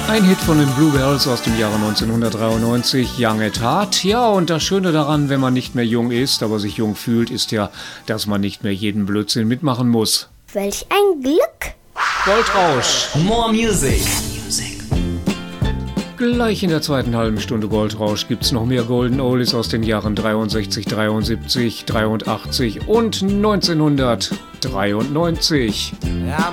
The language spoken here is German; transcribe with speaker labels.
Speaker 1: Ein Hit von den Bluebells aus dem Jahre 1993, Young at Heart. Ja, und das Schöne daran, wenn man nicht mehr jung ist, aber sich jung fühlt, ist ja, dass man nicht mehr jeden Blödsinn mitmachen muss.
Speaker 2: Welch ein Glück!
Speaker 1: Goldrausch.
Speaker 3: More Music.
Speaker 1: Gleich in der zweiten halben Stunde Goldrausch gibt's noch mehr Golden Oldies aus den Jahren 63, 73, 83 und 1993.
Speaker 4: I'm